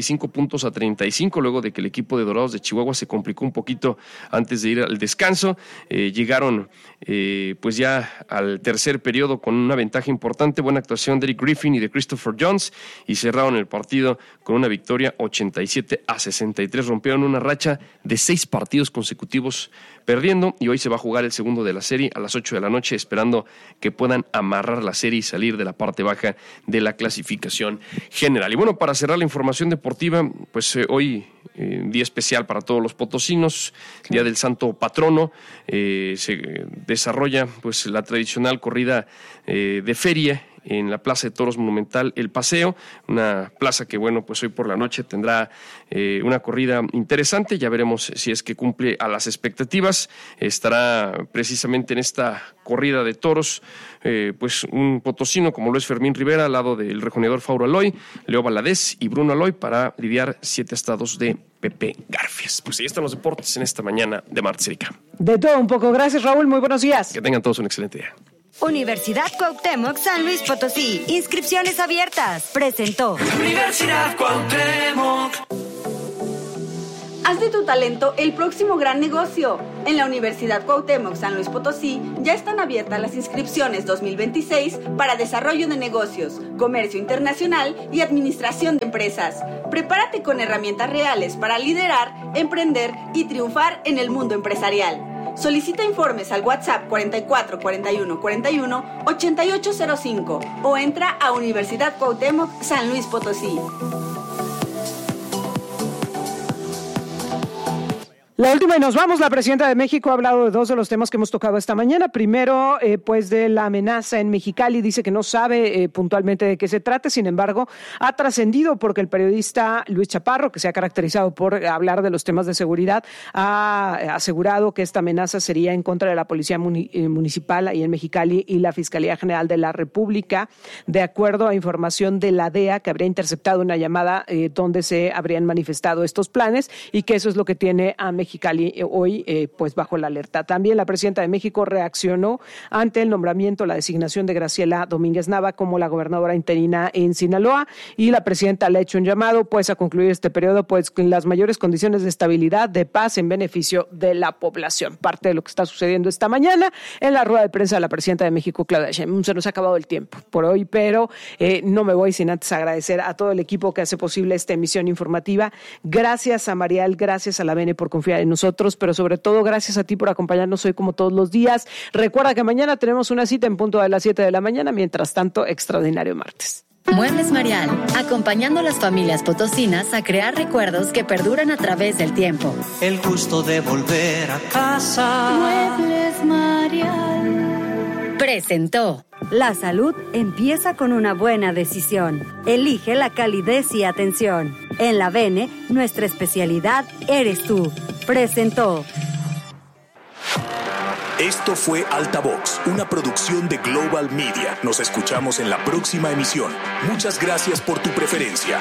S7: 45-35, luego de que el equipo de Dorados de Chihuahua se complicó un poquito antes de ir al descanso. Llegaron pues ya al tercer periodo con una ventaja importante, buena actuación de Eric Griffin y de Christopher Jones y cerraron el partido con una victoria 87-63. Rompieron una racha de 6 partidos consecutivos perdiendo y hoy se va a jugar el segundo de la serie a las 8 de la noche, esperando que puedan amarrar la serie y salir de la parte baja de la clasificación general. Y para cerrar la información deportiva, pues hoy día especial para todos los potosinos, día del santo patrono, se desarrolla pues la tradicional corrida de feria en la Plaza de Toros Monumental El Paseo, una plaza que, bueno, pues hoy por la noche tendrá una corrida interesante. Ya veremos si es que cumple a las expectativas. Estará precisamente en esta corrida de toros pues un potosino como lo es Fermín Rivera, al lado del rejoneador Fauro Aloy, Leo Valadez y Bruno Aloy, para lidiar 7 estados de Pepe Garfias. Pues ahí están los deportes en esta mañana de martes, Erika.
S2: De todo un poco. Gracias, Raúl. Muy buenos días.
S7: Que tengan todos un excelente día.
S16: Universidad Cuauhtémoc San Luis Potosí. Inscripciones abiertas. Presentó.
S4: Universidad Cuauhtémoc.
S19: Haz de tu talento el próximo gran negocio. En la Universidad Cuauhtémoc San Luis Potosí ya están abiertas las inscripciones 2026 para desarrollo de negocios, comercio internacional y administración de empresas. Prepárate con herramientas reales para liderar, emprender y triunfar en el mundo empresarial. Solicita informes al WhatsApp 44 41 41 8805 o entra a Universidad Cuauhtémoc San Luis Potosí.
S2: La última y nos vamos. La presidenta de México ha hablado de dos de los temas que hemos tocado esta mañana. Primero, pues de la amenaza en Mexicali. Dice que no sabe puntualmente de qué se trata. Sin embargo, ha trascendido porque el periodista Luis Chaparro, que se ha caracterizado por hablar de los temas de seguridad, ha asegurado que esta amenaza sería en contra de la Policía Municipal ahí en Mexicali y la Fiscalía General de la República, de acuerdo a información de la DEA, que habría interceptado una llamada donde se habrían manifestado estos planes y que eso es lo que tiene a Mexicali hoy pues bajo la alerta. También la presidenta de México reaccionó ante el nombramiento, la designación de Graciela Domínguez Nava como la gobernadora interina en Sinaloa, y la presidenta le ha hecho un llamado pues a concluir este periodo pues con las mayores condiciones de estabilidad, de paz en beneficio de la población. Parte de lo que está sucediendo esta mañana en la rueda de prensa de la presidenta de México, Claudia Sheinbaum. Se nos ha acabado el tiempo por hoy, pero no me voy sin antes agradecer a todo el equipo que hace posible esta emisión informativa. Gracias a Marial, gracias a la Bene por confiar en nosotros, pero sobre todo gracias a ti por acompañarnos hoy como todos los días. Recuerda que mañana tenemos una cita en punto de las 7 de la mañana. Mientras tanto, extraordinario martes.
S3: Muebles Marial, acompañando a las familias potosinas a crear recuerdos que perduran a través del tiempo.
S4: El gusto de volver a casa.
S3: Muebles Marial presentó.
S16: La salud empieza con una buena decisión. Elige la calidez y atención. En la Bene, nuestra especialidad eres tú. Presentó.
S24: Esto fue Altavox, una producción de Global Media. Nos escuchamos en la próxima emisión. Muchas gracias por tu preferencia.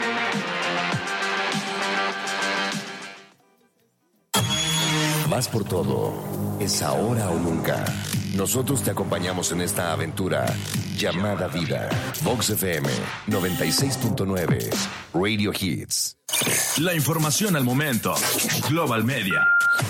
S6: Más por todo, es ahora o nunca. Nosotros te acompañamos en esta aventura llamada vida. Vox FM 96.9, Radio Hits.
S20: La información al momento. Global Media.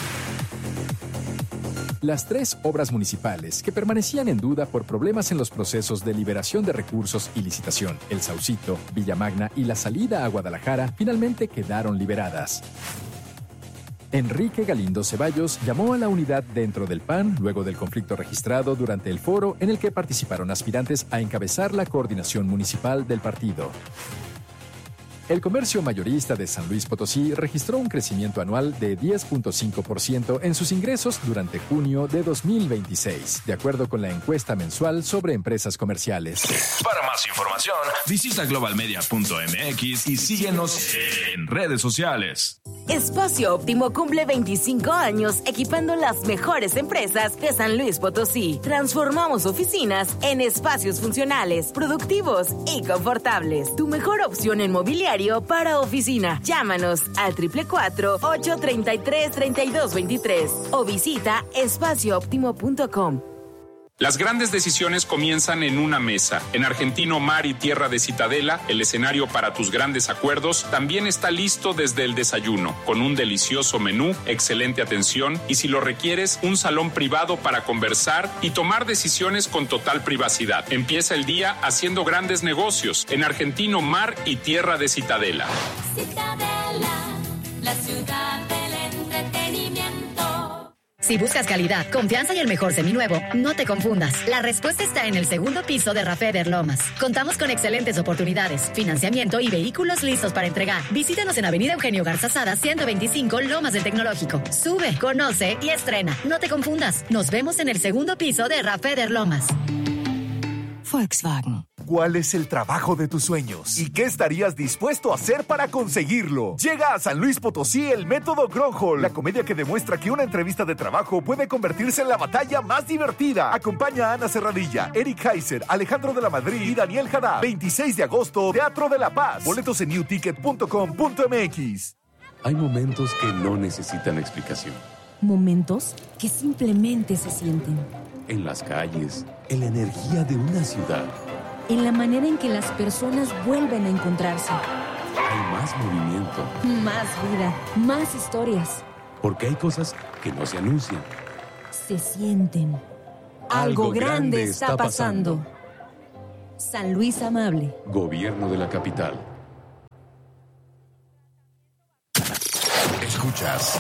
S13: Las 3 obras municipales que permanecían en duda por problemas en los procesos de liberación de recursos y licitación, El Saucito, Villa Magna y la salida a Guadalajara, finalmente quedaron liberadas. Enrique Galindo Ceballos llamó a la unidad dentro del PAN luego del conflicto registrado durante el foro en el que participaron aspirantes a encabezar la coordinación municipal del partido. El comercio mayorista de San Luis Potosí registró un crecimiento anual de 10.5% en sus ingresos durante junio de 2026, de acuerdo con la encuesta mensual sobre empresas comerciales.
S20: Para más información, visita globalmedia.mx y síguenos en redes sociales.
S18: Espacio Óptimo cumple 25 años equipando las mejores empresas de San Luis Potosí. Transformamos oficinas en espacios funcionales, productivos y confortables. Tu mejor opción en mobiliario para oficina. Llámanos al 444-833-3223 o visita espaciooptimo.com.
S21: Las grandes decisiones comienzan en una mesa. En Argentino Mar y Tierra de Citadela, el escenario para tus grandes acuerdos también está listo desde el desayuno, con un delicioso menú, excelente atención y, si lo requieres, un salón privado para conversar y tomar decisiones con total privacidad. Empieza el día haciendo grandes negocios en Argentino Mar y Tierra de Citadela.
S1: Citadela, la ciudad del entretenimiento.
S3: Si buscas calidad, confianza y el mejor seminuevo, no te confundas. La respuesta está en el segundo piso de Rafeder Lomas. Contamos con excelentes oportunidades, financiamiento y vehículos listos para entregar. Visítanos en Avenida Eugenio Garza Sada, 125, Lomas del Tecnológico. Sube, conoce y estrena. No te confundas. Nos vemos en el segundo piso de Rafeder Lomas.
S8: Ford Volkswagen.
S9: ¿Cuál es el trabajo de tus sueños? ¿Y qué estarías dispuesto a hacer para conseguirlo? Llega a San Luis Potosí el Método Gronholm, la comedia que demuestra que una entrevista de trabajo puede convertirse en la batalla más divertida. Acompaña a Ana Serradilla, Eric Heiser, Alejandro de la Madrid y Daniel Haddad. 26 de agosto, Teatro de la Paz. Boletos en newticket.com.mx.
S10: Hay momentos que no necesitan explicación.
S11: Momentos que simplemente se sienten.
S10: En las calles, en la energía de una ciudad.
S11: En la manera en que las personas vuelven a encontrarse.
S10: Hay más movimiento.
S11: Más vida, más historias.
S10: Porque hay cosas que no se anuncian.
S11: Se sienten. Algo grande está pasando. San Luis Amable.
S10: Gobierno de la capital.
S6: Escuchas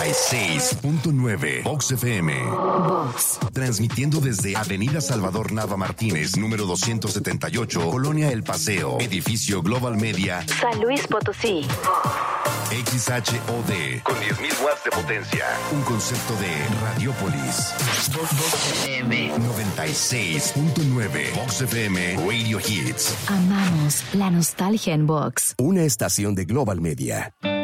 S6: 96.9 Vox FM.
S3: Vox.
S6: Transmitiendo desde Avenida Salvador Nava Martínez, número 278, Colonia El Paseo, edificio Global Media,
S3: San Luis Potosí.
S6: XHOD, con 10.000 watts de potencia. Un concepto de Radiopolis. Vox FM 96.9 Vox FM Radio Hits.
S3: Amamos la nostalgia en Vox.
S6: Una estación de Global Media.